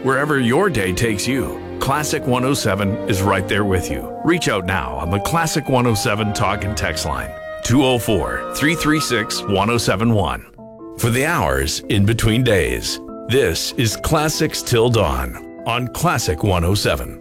Wherever your day takes you, Classic 107 is right there with you. Reach out now on the Classic 107 talk and text line, 204-336-1071. For the hours in between days, this is Classics Till Dawn on Classic 107.